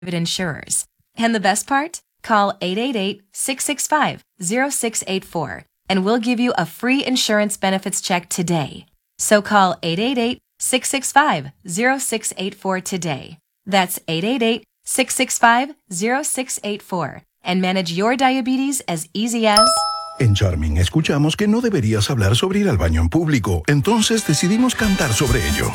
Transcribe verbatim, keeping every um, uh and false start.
insurers. And the best part? Call eight eight eight, six six five, zero six eight four and we'll give you a free insurance benefits check today. So call eight eight eight, six six five, zero six eight four today. That's eight eight eight, six six five, zero six eight four and manage your diabetes as easy as... En Charming escuchamos que no deberías hablar sobre ir al baño en público, entonces decidimos cantar sobre ello.